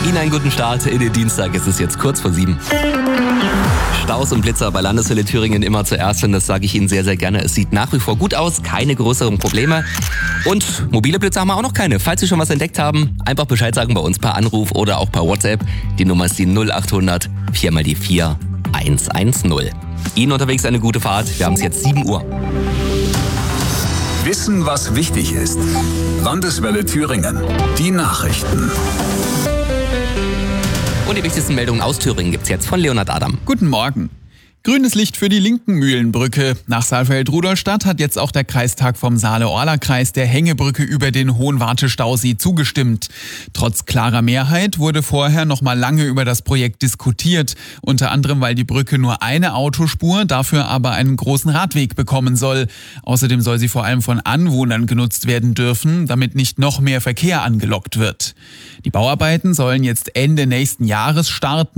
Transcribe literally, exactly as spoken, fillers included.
Ihnen einen guten Start in den Dienstag. Es ist jetzt kurz vor sieben. Staus und Blitzer bei Landeshölle Thüringen immer zuerst und das sage ich Ihnen sehr, sehr gerne. Es sieht nach wie vor gut aus, keine größeren Probleme. Und mobile Blitzer haben wir auch noch keine. Falls Sie schon was entdeckt haben, einfach Bescheid sagen bei uns per Anruf oder auch per WhatsApp. Die Nummer ist die null acht hundert vier mal die vier eins eins null. Ihnen unterwegs eine gute Fahrt. Wir haben es jetzt sieben Uhr. Wissen, was wichtig ist. Landeswelle Thüringen. Die Nachrichten. Und die wichtigsten Meldungen aus Thüringen gibt's jetzt von Leonhard Adam. Guten Morgen. Grünes Licht für die linken Mühlenbrücke. Nach Saalfeld-Rudolstadt hat jetzt auch der Kreistag vom Saale-Orla-Kreis der Hängebrücke über den Hohenwarte-Stausee zugestimmt. Trotz klarer Mehrheit wurde vorher noch mal lange über das Projekt diskutiert. Unter anderem, weil die Brücke nur eine Autospur, dafür aber einen großen Radweg bekommen soll. Außerdem soll sie vor allem von Anwohnern genutzt werden dürfen, damit nicht noch mehr Verkehr angelockt wird. Die Bauarbeiten sollen jetzt Ende nächsten Jahres starten.